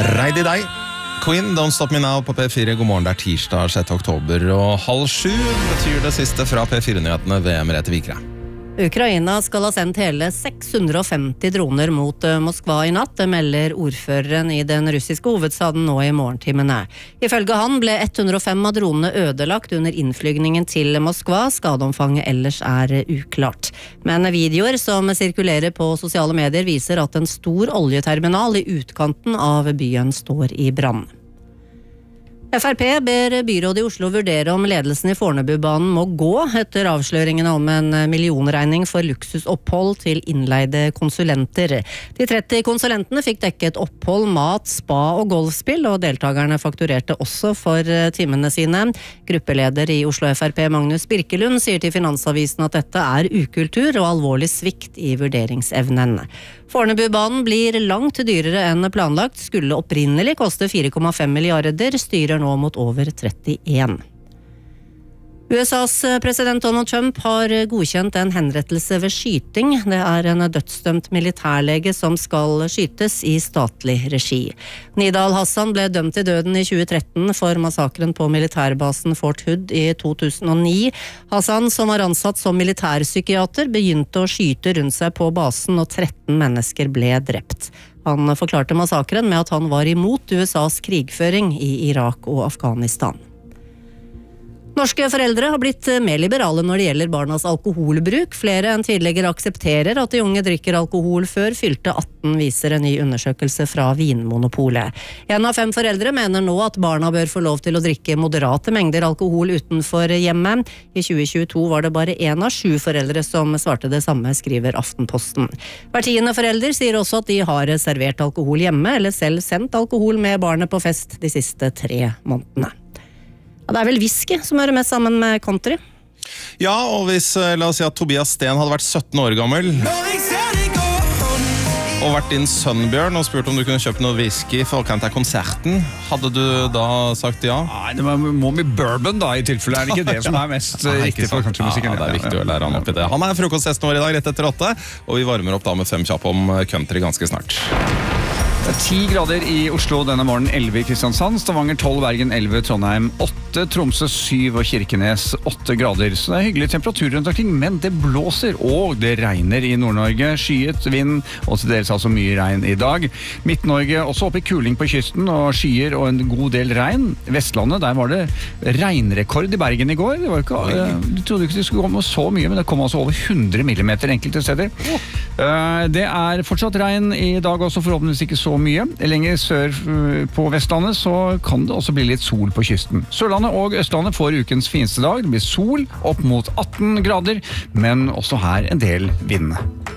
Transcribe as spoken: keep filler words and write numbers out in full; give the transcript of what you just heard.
Reidi deg. Queen, Don't Stop Me Now på P fire. God morgen, det er tirsdag sjette oktober, og halv sju betyr det siste fra P fire-nyhetene ved Merete Vikre. Ukraina skal ha sendt hele seks hundre og femti droner mot Moskva i natt, det melder ordføreren i den russiske hovedstaden nå i morgentimene. Ifølge han ble ett hundre og fem av dronene ødelagt under innflygningen til Moskva. Skadeomfanget ellers er uklart. Men videoer som sirkulerer på sosiale medier viser at en stor oljeterminal i utkanten av byen står i brann. F R P ber byrådet i Oslo vurdere om ledelsen i Fornebubanen må gå etter avsløringene om en millionregning for luksusopphold til innleide konsulenter. De tretti konsulentene fikk dekket opphold, mat, spa og golfspill, og deltakerne fakturerte også for timene sine. Gruppeleder i Oslo F R P, Magnus Birkelund, sier til Finansavisen at dette er ukultur og alvorlig svikt i vurderingsevnen. Fornebubanen blir langt dyrere enn planlagt, skulle opprinnelig koste fire komma fem milliarder, styrer nå mot over trettien. U S A's president Donald Trump har godkjent en henrettelse ved skyting. Det er en dødsdømt militærlege som skal skytes i statlig regi. Nidal Hassan ble dømt til døden i tjue tretten for massakren på militærbasen Fort Hood i to tusen og ni. Hassan, som var ansatt som militærpsykiater, begynte å skyte rundt seg på basen, og tretten mennesker ble drept. Han forklarte massakren med at han var imot U S A's krigføring i Irak og Afghanistan. Norske foreldre har blitt mer liberale når det gjelder barnas alkoholbruk. Flere enn tidligere aksepterer at de unge drikker alkohol før fylte atten, viser en ny undersøkelse fra Vinmonopolet. En av fem foreldre mener nå at barna bør få lov til å drikke moderate mengder alkohol utenfor hjemmet. I tjue tjueto var det bare en av sju foreldre som svarte det samme, skriver Aftenposten. Hver tiende forelder sier også at de har servert alkohol hjemme, eller selv sendt alkohol med barnet på fest de siste tre månedene. Det er vel whisky som hører mest sammen med country. Ja, og hvis, la oss si at Tobias Sten hadde vært sytten år gammel og vært din sønn, Bjørn, og spurt om du kunne kjøpe noe whisky for å ta konserten, hadde du da sagt ja? Nei, det må bli bourbon da, i tilfelle er det ikke det som er mest ja, riktig for countrymusikken. Ja, det er viktig å lære han opp i det. Han er frokosttesten vår i dag rett etter åtte, og vi varmer opp da med fem kjapp om country ganske snart. Det er ti grader i Oslo denne morgenen, elleve i Kristiansand, Stavanger tolv, Bergen elleve, Trondheim åtte, Tromsø syv og Kirkenes åtte grader. Så det er hyggelig temperatur rundt omkring, men det blåser og det regner i Nord-Norge. Skyet, vind og til dels altså mye regn i dag. Midt-Norge også oppe i kuling på kysten og skyer og en god del regn. Vestlandet, der var det regnrekord i Bergen i går. Det var ikke, du trodde ikke det skulle komme så mye, men det kom altså over hundre millimeter enkelte steder. Det er fortsatt regn i dag også, forhåpentligvis ikke så mye. Lenger sør på Vestlandet så kan det også bli litt sol på kysten. Sørlandet og Østlandet får ukens fineste dag. Det blir sol opp mot atten grader, men også her en del vind.